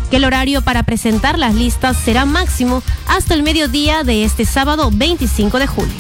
que el horario para presentar las listas será máximo hasta el mediodía de este sábado 25 de julio.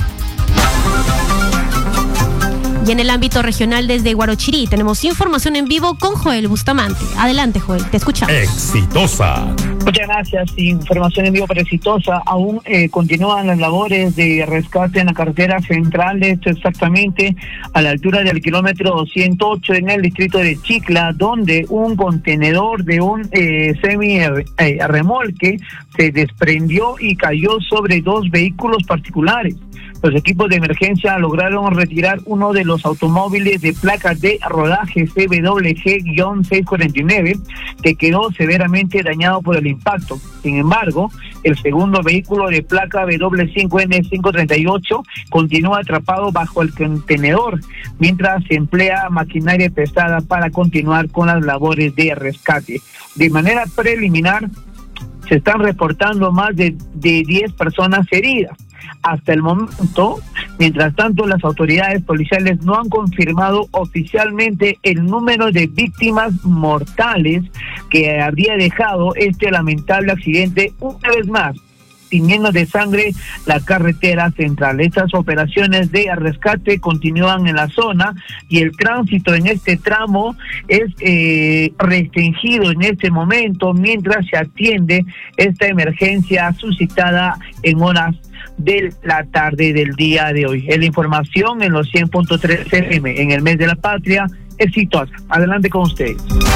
Y en el ámbito regional desde Guarochirí tenemos información en vivo con Joel Bustamante. Adelante, Joel, te escuchamos. Exitosa. Muchas gracias. Información en vivo para Exitosa. Aún continúan las labores de rescate en la carretera central, esto exactamente a la altura del kilómetro 108 en el distrito de Chicla, donde un contenedor de un remolque se desprendió y cayó sobre dos vehículos particulares. Los equipos de emergencia lograron retirar uno de los automóviles de placa de rodaje CWG-649 que quedó severamente dañado por el impacto. Sin embargo, el segundo vehículo de placa W5N538 continúa atrapado bajo el contenedor mientras se emplea maquinaria pesada para continuar con las labores de rescate. De manera preliminar, se están reportando más de 10 personas heridas. Hasta el momento, mientras tanto, las autoridades policiales no han confirmado oficialmente el número de víctimas mortales que habría dejado este lamentable accidente una vez más, tiñendo de sangre la carretera central. Estas operaciones de rescate continúan en la zona y el tránsito en este tramo es restringido en este momento mientras se atiende esta emergencia suscitada en horas de la tarde del día de hoy. Es la información en los 100.3 FM en el mes de la patria. Exitosa. Adelante con ustedes.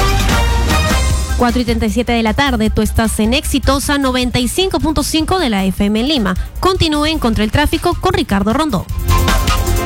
4:37 de la tarde, tú estás en Exitosa 95.5 de la FM en Lima. Continúen contra el tráfico con Ricardo Rondón.